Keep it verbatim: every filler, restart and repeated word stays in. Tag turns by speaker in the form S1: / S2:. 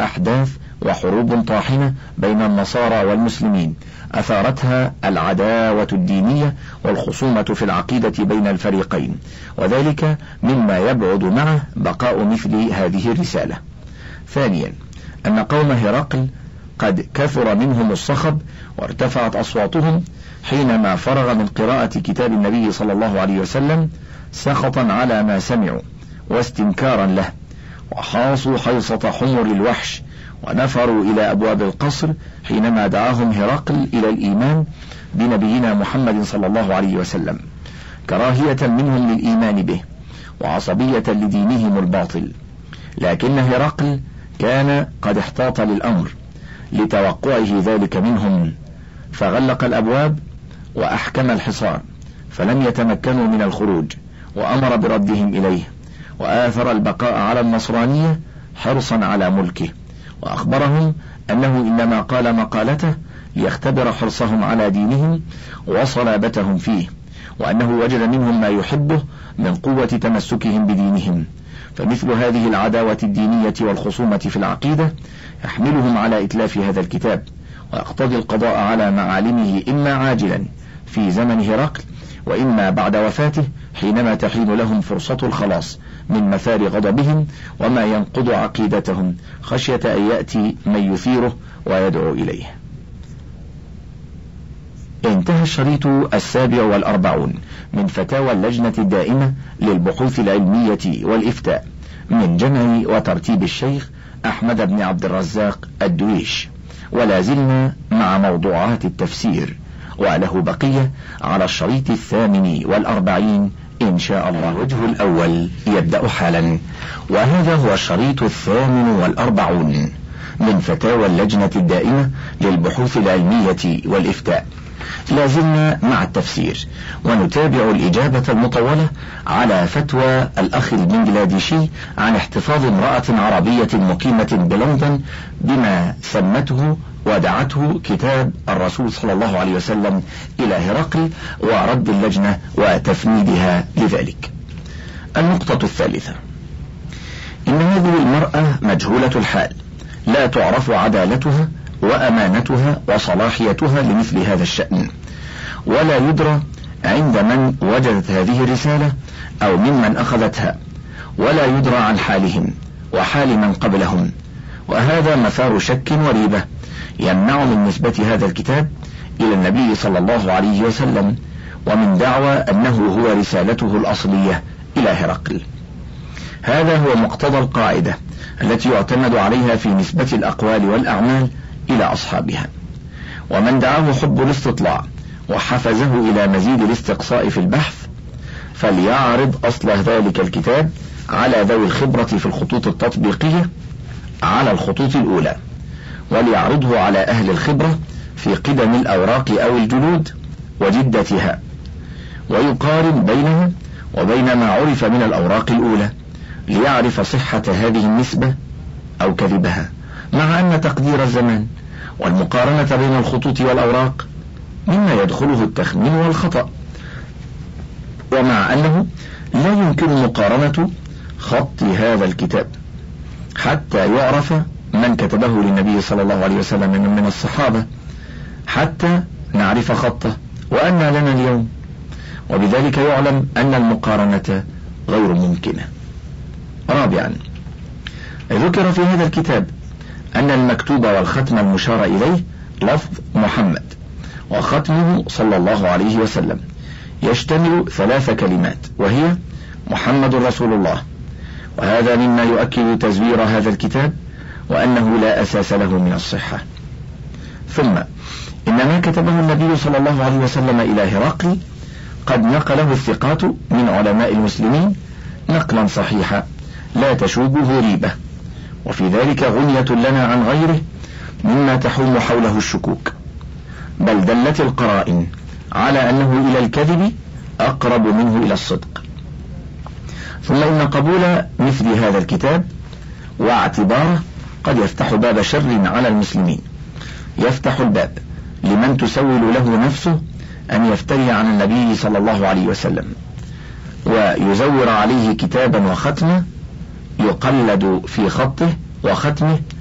S1: أحداث وحروب طاحنة بين النصارى والمسلمين أثارتها العداوة الدينية والخصومة في العقيدة بين الفريقين، وذلك مما يبعد معه بقاء مثل هذه الرسالة. ثانيا، أن قوم هرقل قد كثر منهم الصخب وارتفعت أصواتهم حينما فرغ من قراءة كتاب النبي صلى الله عليه وسلم سخطا على ما سمعوا واستنكارا له، وحاصوا حيصة حمر الوحش ونفروا إلى أبواب القصر حينما دعاهم هرقل إلى الإيمان بنبينا محمد صلى الله عليه وسلم، كراهية منهم للإيمان به وعصبية لدينهم الباطل. لكن هرقل كان قد احتاط للأمر لتوقعه ذلك منهم، فغلق الأبواب وأحكم الحصار، فلم يتمكنوا من الخروج، وأمر بردهم إليه، وآثر البقاء على النصرانية حرصا على ملكه، وأخبرهم أنه إنما قال مقالته ليختبر حرصهم على دينهم وصلابتهم فيه، وأنه وجد منهم ما يحبه من قوة تمسكهم بدينهم. فمثل هذه العداوة الدينية والخصومة في العقيدة يحملهم على إتلاف هذا الكتاب، ويقتضي القضاء على معالمه إما عاجلا في زمن هرقل، وإما بعد وفاته حينما تحين لهم فرصة الخلاص من مثار غضبهم وما ينقض عقيدتهم، خشية أن يأتي من يثيره ويدعو إليه. انتهى الشريط السابع والأربعون من فتاوى اللجنة الدائمة للبحوث العلمية والإفتاء من جمع وترتيب الشيخ أحمد بن عبد الرزاق الدويش، ولا زلنا مع موضوعات التفسير، وله بقية على الشريط الثامن والأربعين إن شاء الله. الوجه الأول يبدأ حالا، وهذا هو الشريط الثامن والأربعون من فتاوى اللجنة الدائمة للبحوث العلمية والإفتاء. لازلنا مع التفسير، ونتابع الإجابة المطولة على فتوى الأخ البنجلاديشي عن احتفاظ امرأة عربية مقيمة بلندن بما سمته ودعته كتاب الرسول صلى الله عليه وسلم إلى هرقل، ورد اللجنة وتفنيدها لذلك. النقطة الثالثة، إن هذه المرأة مجهولة الحال، لا تعرف عدالتها وأمانتها وصلاحيتها لمثل هذا الشأن، ولا يدرى عند من وجدت هذه الرسالة أو ممن أخذتها، ولا يدرى عن حالهم وحال من قبلهم، وهذا مثار شك وريبة يمنع من نسبة هذا الكتاب إلى النبي صلى الله عليه وسلم، ومن دعوى أنه هو رسالته الأصلية إلى هرقل. هذا هو مقتضى القاعدة التي يعتمد عليها في نسبة الأقوال والأعمال إلى أصحابها، ومن دعاه حب الاستطلاع وحفزه إلى مزيد الاستقصاء في البحث فليعرض أصل ذلك الكتاب على ذوي الخبرة في الخطوط التطبيقية على الخطوط الأولى، وليعرضه على أهل الخبرة في قدم الأوراق أو الجلود وجدتها، ويقارن بينها وبين ما عرف من الأوراق الأولى ليعرف صحة هذه النسبة أو كذبها، مع أن تقدير الزمان والمقارنة بين الخطوط والأوراق مما يدخله التخمين والخطأ، ومع أنه لا يمكن مقارنة خط هذا الكتاب حتى يعرف من كتبه للنبي صلى الله عليه وسلم من الصحابة حتى نعرف خطه وأن لنا اليوم، وبذلك يعلم أن المقارنة غير ممكنة. رابعا، ذكر في هذا الكتاب أن المكتوب والختم المشار إليه لفظ محمد، وختمه صلى الله عليه وسلم يشتمل ثلاث كلمات، وهي محمد رسول الله، وهذا مما يؤكد تزوير هذا الكتاب وأنه لا أساس له من الصحة. ثم إن ما كتبه النبي صلى الله عليه وسلم إلى هرقل قد نقله الثقات من علماء المسلمين نقلا صحيحا لا تشوبه ريبة، وفي ذلك غنية لنا عن غيره مما تحوم حوله الشكوك، بل دلت القرائن على أنه إلى الكذب أقرب منه إلى الصدق. ثم إن قبول مثل هذا الكتاب واعتباره قد يفتح باب شر على المسلمين، يفتح الباب لمن تسول له نفسه أن يفتري عن النبي صلى الله عليه وسلم ويزور عليه كتابا وختمه يقلد في خطه وختمه